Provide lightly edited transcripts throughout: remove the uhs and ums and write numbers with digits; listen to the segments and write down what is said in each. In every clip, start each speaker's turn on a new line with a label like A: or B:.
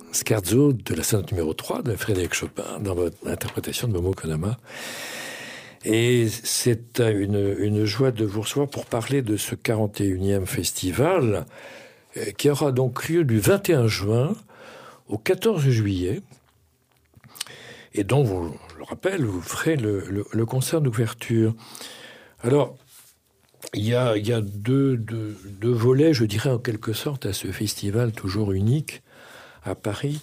A: scherzo de la sonate numéro 3 de Frédéric Chopin dans votre interprétation de Momo Konama. Et c'est une joie de vous recevoir pour parler de ce 41e festival qui aura donc lieu du 21 juin au 14 juillet. Et donc, je le rappelle, vous ferez le concert d'ouverture. Alors, il y a deux volets, je dirais en quelque sorte, à ce festival toujours unique à Paris.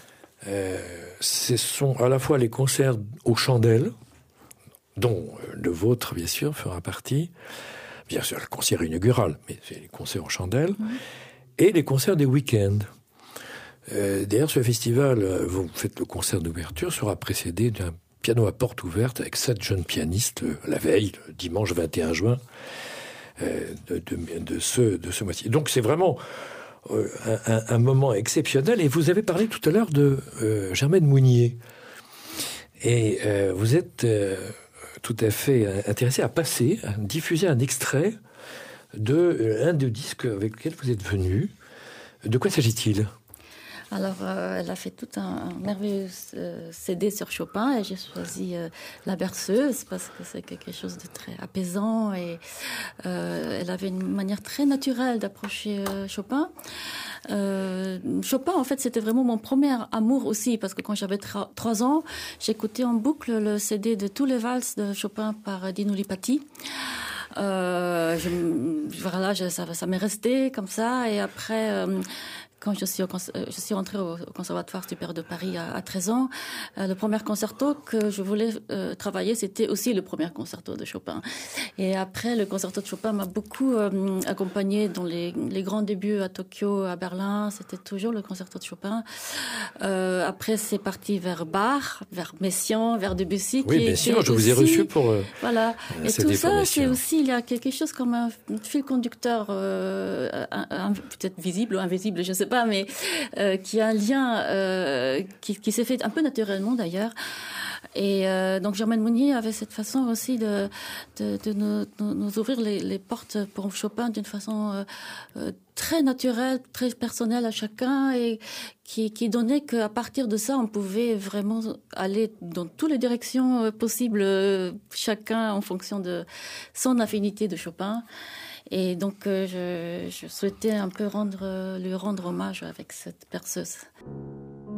A: Ce sont à la fois les concerts aux chandelles, dont le vôtre, bien sûr, fera partie. Bien sûr, le concert inaugural, mais c'est les concerts aux chandelles. Et les concerts des week-ends. D'ailleurs, ce festival, vous faites le concert d'ouverture, sera précédé d'un piano à porte ouverte avec 7 jeunes pianistes la veille, le dimanche 21 juin de ce mois-ci. Donc c'est vraiment un moment exceptionnel. Et vous avez parlé tout à l'heure de Germaine Mounier. Et vous êtes tout à fait intéressé à diffuser un extrait d'un des disques avec lequel vous êtes venu. De quoi s'agit-il ?
B: Alors, elle a fait tout un merveilleux CD sur Chopin et j'ai choisi La Berceuse parce que c'est quelque chose de très apaisant et elle avait une manière très naturelle d'approcher Chopin. Chopin, en fait, c'était vraiment mon premier amour aussi parce que quand j'avais 3 ans, j'écoutais en boucle le CD de tous les valses de Chopin par Dino Lipati. Voilà, ça m'est resté comme ça et après... Quand je suis entrée au Conservatoire supérieur de Paris à 13 ans, le premier concerto que je voulais travailler, c'était aussi le premier concerto de Chopin. Et après, le concerto de Chopin m'a beaucoup accompagnée dans les grands débuts à Tokyo, à Berlin. C'était toujours le concerto de Chopin. Après, c'est parti vers Bach, vers Messiaen, vers Debussy.
A: Oui, bien sûr, je vous ai reçu pour...
B: Voilà. Et tout ça, c'est aussi, il y a quelque chose comme un fil conducteur, peut-être visible ou invisible, je ne sais pas, mais qui a un lien qui s'est fait un peu naturellement d'ailleurs. Et donc Germaine Mounier avait cette façon aussi de nous ouvrir les portes pour Chopin d'une façon très naturelle, très personnelle à chacun et qui donnait qu'à partir de ça, on pouvait vraiment aller dans toutes les directions possibles, chacun en fonction de son affinité de Chopin. Et donc, je souhaitais un peu lui rendre hommage avec cette berceuse.